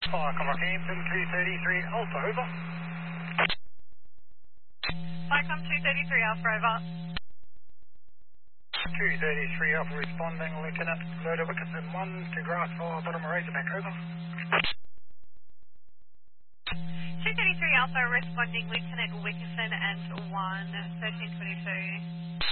Fire Comrade Hampton 233 Alpha, over. Vicom 233 Alpha, over. 233 Alpha responding, Lieutenant Murder Wickerson 1 to Grassfire, bottom of Razorback, over. 233 Alpha responding, Lieutenant Wickerson and 1, 1322.